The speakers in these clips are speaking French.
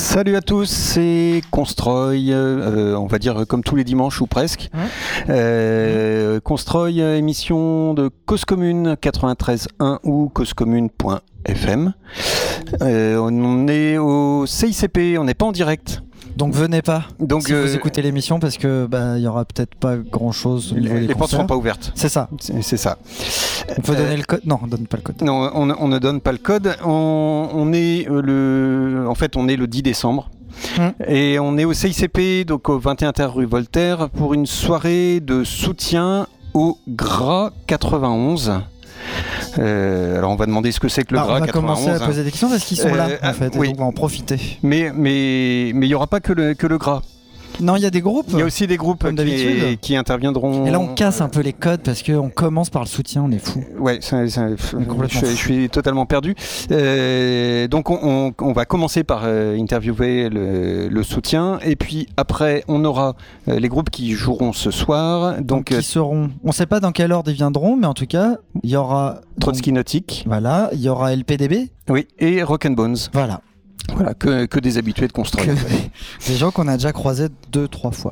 Salut à tous, c'est Constroy, on va dire comme tous les dimanches ou presque. Constroy, émission de Cause Commune 93.1 ou causecommune.fm. On est au CICP, on n'est pas en direct. Donc venez pas. Donc si vous écoutez l'émission parce que il y aura peut-être pas grand chose. Les portes sont pas ouvertes. C'est ça. C'est ça. On peut donner le code. Non, on donne pas le code. Non, on ne donne pas le code. On est le 10 décembre. Et on est au CICP, donc au 21 Terre rue Voltaire, pour une soirée de soutien au GRA 91. Alors on va demander ce que c'est que le GRA 91. On va commencer à poser des questions parce qu'ils sont là en fait, oui. Donc on va en profiter. Mais il n'y aura pas que le GRA. Non, il y a des groupes. Il y a aussi des groupes qui interviendront. Et là, on casse un peu les codes parce qu'on commence par le soutien, on est fou. Ouais, je suis totalement perdu. Donc, on va commencer par interviewer le soutien. Et puis, après, on aura les groupes qui joueront ce soir. Donc qui seront. On ne sait pas dans quelle ordre ils viendront, mais en tout cas, il y aura. Trotsky Nautique. Voilà, il y aura LPDB. Oui, et Rock and Bones. Voilà. Voilà, que des habitués de construire. Des gens qu'on a déjà croisés 2-3 fois.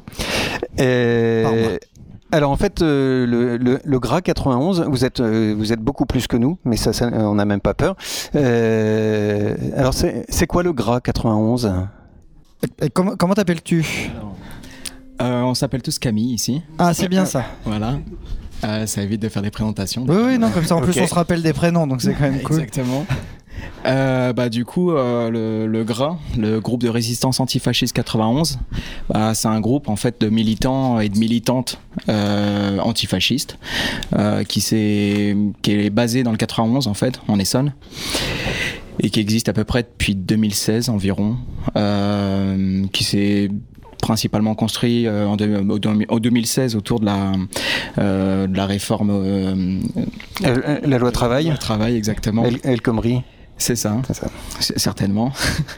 Alors en fait, le GRA 91, vous êtes beaucoup plus que nous, mais ça on n'a même pas peur. Alors c'est quoi le GRA 91 ? Et comment t'appelles-tu ? On s'appelle tous Camille ici. Ah, c'est bien ça. Voilà. Ça évite de faire des présentations. Oui, non, comme ça en plus on se rappelle des prénoms, donc c'est quand même cool. Exactement. Du coup, le GRA, le groupe de résistance antifasciste 91, c'est un groupe en fait de militants et de militantes antifascistes qui est basé dans le 91 en fait, en Essonne, et qui existe à peu près depuis 2016 environ, qui s'est principalement construit en 2016 autour de la réforme la loi travail. Le travail, exactement. El Khomri. C'est ça. Certainement.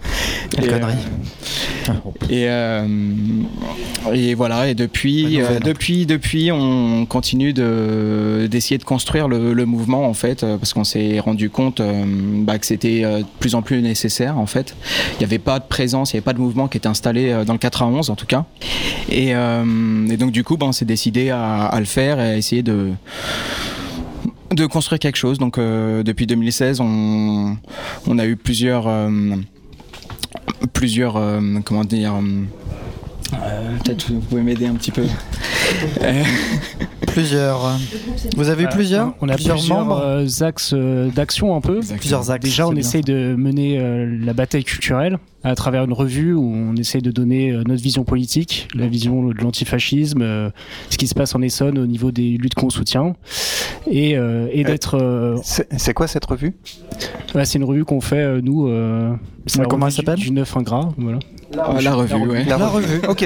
Et voilà. Et depuis, on continue d'essayer de construire le mouvement en fait, parce qu'on s'est rendu compte que c'était de plus en plus nécessaire en fait. Il n'y avait pas de présence, il n'y avait pas de mouvement qui était installé dans le 91 en tout cas. Et donc du coup, on s'est décidé à le faire et à essayer de construire quelque chose. Donc depuis 2016, on a eu plusieurs comment dire, peut-être vous pouvez m'aider un petit peu. Vous avez plusieurs ? On a plusieurs axes d'action un peu. Exactement. Plusieurs axes. Déjà, on essaye de mener la bataille culturelle à travers une revue où on essaie de donner notre vision politique, la vision de l'antifascisme, ce qui se passe en Essonne au niveau des luttes qu'on soutient, et d'être. C'est quoi cette revue ? C'est une revue qu'on fait nous. Comment elle s'appelle ? Du 9 ingrat, voilà. La revue, ouais. La revue. Ok.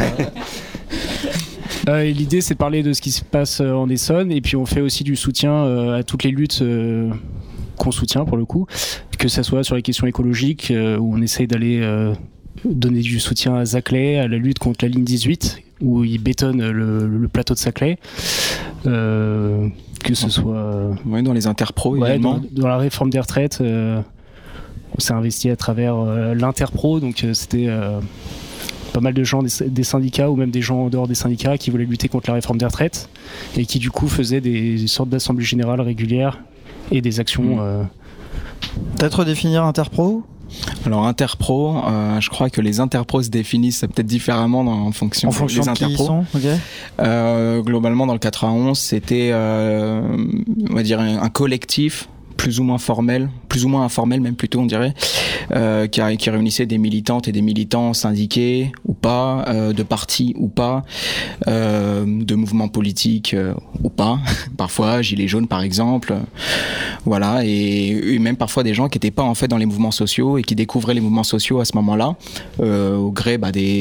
L'idée, c'est de parler de ce qui se passe en Essonne, et puis on fait aussi du soutien à toutes les luttes qu'on soutient pour le coup, que ça soit sur les questions écologiques, où on essaye d'aller donner du soutien à Saclay, à la lutte contre la ligne 18, où ils bétonnent le plateau de Saclay, que ce soit dans les interpros également. Dans la réforme des retraites, on s'est investi à travers l'interpro, donc c'était pas mal de gens des syndicats ou même des gens en dehors des syndicats qui voulaient lutter contre la réforme des retraites et qui du coup faisaient des sortes d'assemblées générales régulières et des actions. Peut-être redéfinir Interpro ? Alors Interpro, je crois que les Interpros se définissent peut-être différemment en fonction des Interpros. Qui ils sont, okay. Globalement dans le 91, c'était on va dire un collectif plus ou moins informel même plutôt on dirait, qui réunissait des militantes et des militants syndiqués ou pas, de partis ou pas, de mouvements politiques ou pas, parfois gilets jaunes par exemple, voilà, et même parfois des gens qui n'étaient pas en fait dans les mouvements sociaux et qui découvraient les mouvements sociaux à ce moment-là, au gré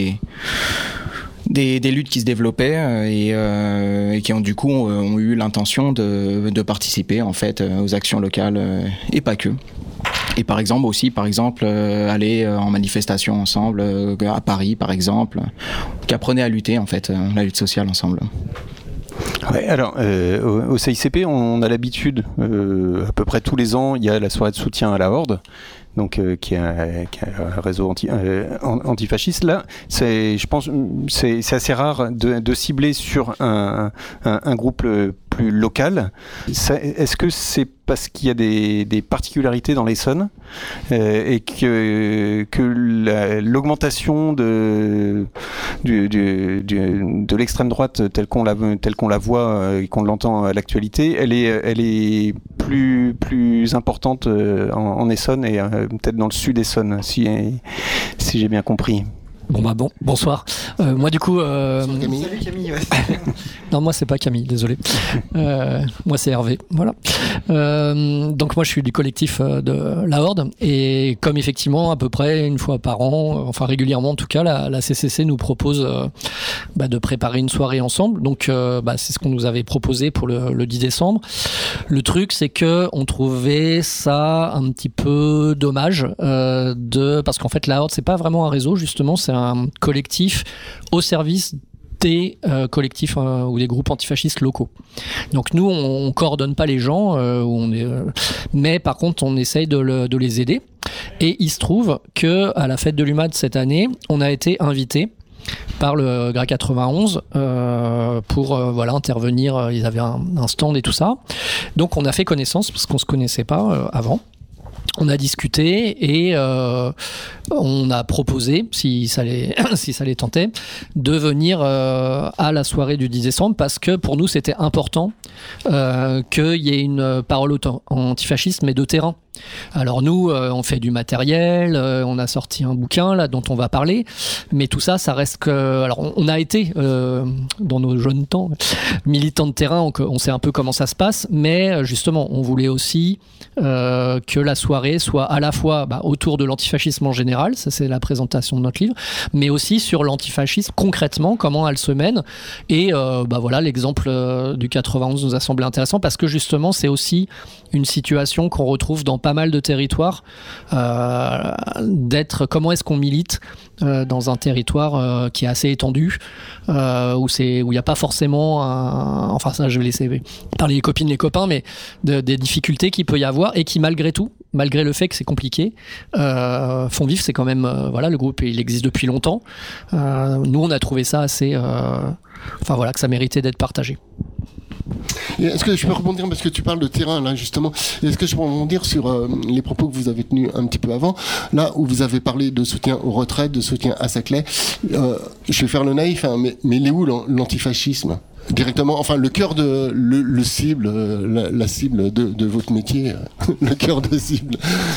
des luttes qui se développaient et qui ont du coup ont eu l'intention de participer en fait aux actions locales et pas que. Et par exemple aller en manifestation ensemble à Paris par exemple, qui apprenaient à lutter en fait, la lutte sociale ensemble. Ouais, alors au CICP on a l'habitude, à peu près tous les ans il y a la soirée de soutien à la Horde. donc qui est un réseau antifasciste. Là, je pense, c'est assez rare de cibler sur un groupe plus local. Est-ce que c'est parce qu'il y a des particularités dans l'Essonne et que l'augmentation de l'extrême droite telle qu'on la voit et qu'on l'entend à l'actualité, elle est plus importante en Essonne et peut-être dans le sud Essonne, si j'ai bien compris. Bonsoir. Moi du coup, Camille. Salut Camille. Ouais. non, moi c'est pas Camille, désolé. Moi c'est Hervé, voilà. Donc moi je suis du collectif de la Horde et comme effectivement à peu près une fois par an, enfin régulièrement en tout cas, la CCC nous propose de préparer une soirée ensemble. Donc c'est ce qu'on nous avait proposé pour le 10 décembre. Le truc c'est que on trouvait ça un petit peu dommage parce qu'en fait la Horde c'est pas vraiment un réseau justement, c'est un collectif au service des collectifs ou des groupes antifascistes locaux. Donc nous, on coordonne pas les gens, mais par contre, on essaye de les aider. Et il se trouve que à la fête de l'UMAD cette année, on a été invité par le GRA 91 pour intervenir. Ils avaient un stand et tout ça. Donc on a fait connaissance parce qu'on se connaissait pas avant. On a discuté et on a proposé, si ça les tentait, de venir à la soirée du 10 décembre parce que pour nous c'était important qu'il y ait une parole antifasciste mais de terrain. Alors nous, on fait du matériel, on a sorti un bouquin là dont on va parler, mais tout ça, ça reste que... Alors on a été, dans nos jeunes temps, militants de terrain, on sait un peu comment ça se passe, mais justement, on voulait aussi que la soirée soit à la fois autour de l'antifascisme en général, ça c'est la présentation de notre livre, mais aussi sur l'antifascisme concrètement, comment elle se mène, et l'exemple du 91 nous a semblé intéressant parce que justement, c'est aussi une situation qu'on retrouve dans pas mal de territoires, comment est-ce qu'on milite dans un territoire qui est assez étendu, où il n'y a pas forcément enfin ça je vais laisser parler les copines, les copains, mais des difficultés qu'il peut y avoir et qui malgré tout, malgré le fait que c'est compliqué, font vivre, c'est quand même le groupe il existe depuis longtemps. Nous on a trouvé ça assez que ça méritait d'être partagé. Et est-ce que je peux rebondir parce que tu parles de terrain là justement, est-ce que je peux rebondir sur les propos que vous avez tenus un petit peu avant, là où vous avez parlé de soutien aux retraites, de soutien à Saclay, je vais faire le naïf, mais il est où l'antifascisme directement, enfin le cœur de le cible, la cible de votre métier, le cœur de cible.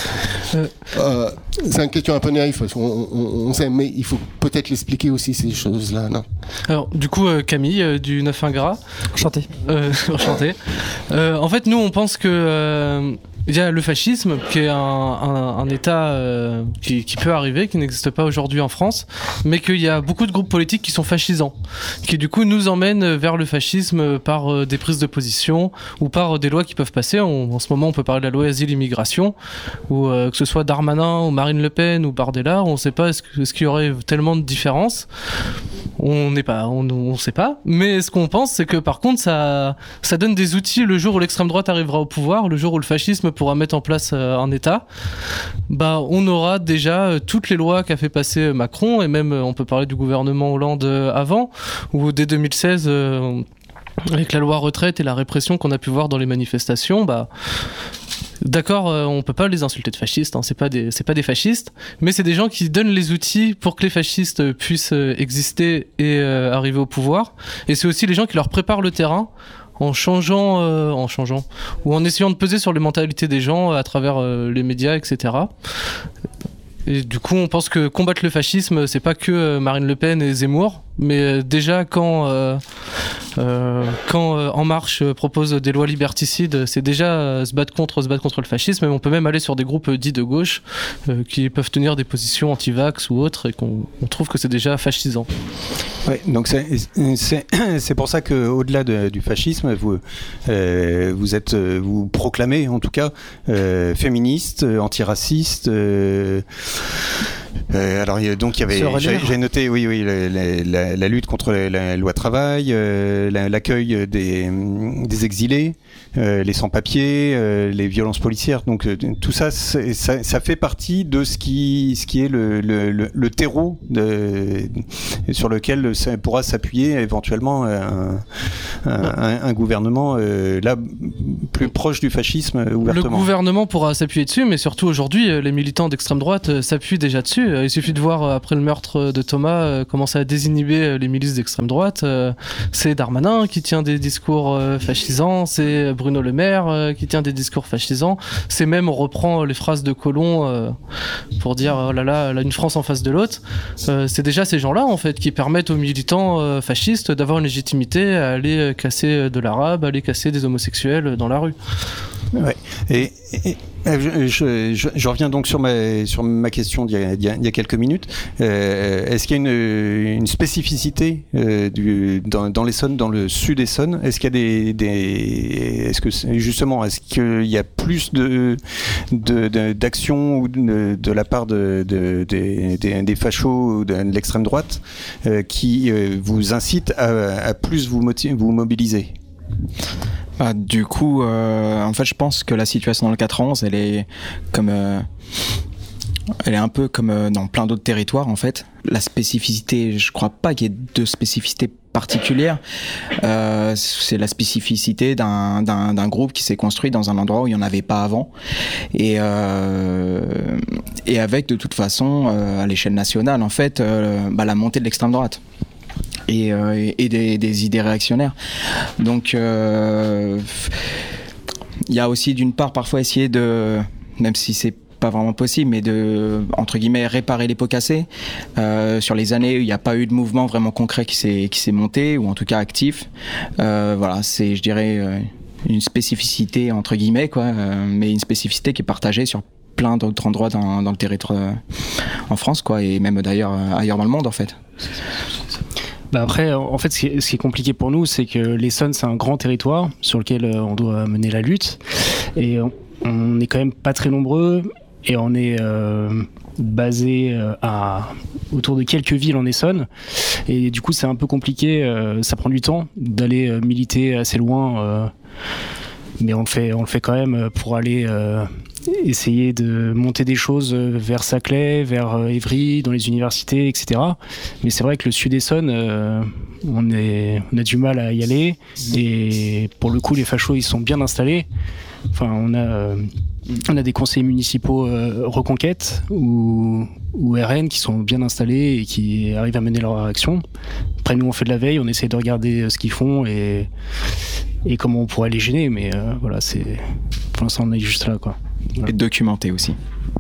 C'est une question un peu naïf, on sait, mais il faut peut-être l'expliquer aussi ces choses-là, non ? Alors du coup Camille du 9-1 Gras. Enchanté. Enchanté. En fait nous on pense que il y a le fascisme qui est un état qui peut arriver, qui n'existe pas aujourd'hui en France, mais qu'il y a beaucoup de groupes politiques qui sont fascisants, qui du coup nous emmènent vers le fascisme par des prises de position ou par des lois qui peuvent passer. En ce moment on peut parler de la loi asile-immigration, ou que ce soit Darmanin ou Marine Le Pen ou Bardella, on ne sait pas est-ce qu'il y aurait tellement de différences. On sait pas, mais ce qu'on pense c'est que par contre ça donne des outils le jour où l'extrême droite arrivera au pouvoir, le jour où le fascisme pourra mettre en place un État, on aura déjà toutes les lois qu'a fait passer Macron, et même on peut parler du gouvernement Hollande avant, où dès 2016 avec la loi retraite et la répression qu'on a pu voir dans les manifestations, d'accord, on peut pas les insulter de fascistes, c'est pas des fascistes, mais c'est des gens qui donnent les outils pour que les fascistes puissent exister et arriver au pouvoir, et c'est aussi les gens qui leur préparent le terrain en changeant ou en essayant de peser sur les mentalités des gens à travers les médias, etc. Et du coup, on pense que combattre le fascisme, c'est pas que Marine Le Pen et Zemmour, mais déjà quand En Marche propose des lois liberticides, c'est déjà se battre contre le fascisme, mais on peut même aller sur des groupes dits de gauche qui peuvent tenir des positions anti-vax ou autres, et qu'on trouve que c'est déjà fascisant. Ouais, donc c'est pour ça qu'au-delà du fascisme, vous proclamez en tout cas féministe, antiraciste. Alors donc il y avait, j'ai noté la lutte contre la loi travail, l'accueil des exilés, les sans-papiers, les violences policières. Donc tout ça, ça fait partie de ce qui est le terreau sur lequel pourra s'appuyer éventuellement un gouvernement là plus proche du fascisme ouvertement. Le gouvernement pourra s'appuyer dessus, mais surtout aujourd'hui, les militants d'extrême droite s'appuient déjà dessus. Il suffit de voir après le meurtre de Thomas commencer à désinhiber les milices d'extrême droite. C'est Darmanin qui tient des discours fascisants, c'est Bruno Le Maire qui tient des discours fascisants. C'est même, on reprend les phrases de Collomb pour dire oh là là, une France en face de l'autre. C'est déjà ces gens-là en fait qui permettent aux militants fascistes d'avoir une légitimité à aller casser de l'arabe, à aller casser des homosexuels dans la rue. Ouais. Et je reviens donc sur ma question d'il y a quelques minutes. Est-ce qu'il y a une spécificité dans l'Essonne, dans le sud Essonne? Est-ce qu'il y a est-ce qu'il y a plus d'actions ou de la part des fachos ou de l'extrême droite qui vous incitent à plus vous mobiliser? Du coup, en fait, je pense que la situation dans le 91, elle est un peu comme dans plein d'autres territoires, en fait. La spécificité, je crois pas qu'il y ait de spécificité particulière. C'est la spécificité d'un groupe qui s'est construit dans un endroit où il n'y en avait pas avant. Et avec, de toute façon, à l'échelle nationale, en fait, la montée de l'extrême droite. Et des idées réactionnaires. Donc il y a aussi d'une part parfois essayer de, même si c'est pas vraiment possible, mais de, entre guillemets, réparer les pots cassés. Sur les années où il n'y a pas eu de mouvement vraiment concret qui s'est monté, ou en tout cas actif. Voilà, c'est, je dirais, une spécificité entre guillemets, quoi, mais une spécificité qui est partagée sur plein d'autres endroits dans le territoire en France, quoi, et même d'ailleurs ailleurs dans le monde, en fait. Après, en fait, ce qui est compliqué pour nous, c'est que l'Essonne, c'est un grand territoire sur lequel on doit mener la lutte. Et on est quand même pas très nombreux. Et on est basé autour de quelques villes en Essonne. Et du coup, c'est un peu compliqué. Ça prend du temps d'aller militer assez loin. Mais on le fait quand même pour aller essayer de monter des choses vers Saclay, vers Évry, dans les universités, etc. Mais c'est vrai que le sud Essonne, on a du mal à y aller. Et pour le coup, les fachos, ils sont bien installés. Enfin, on a des conseillers municipaux Reconquête ou RN qui sont bien installés et qui arrivent à mener leur action. Après, nous, on fait de la veille, on essaie de regarder ce qu'ils font et comment on pourrait les gêner. Mais voilà, pour l'instant, on est juste là, quoi. Voilà. Et documenter aussi.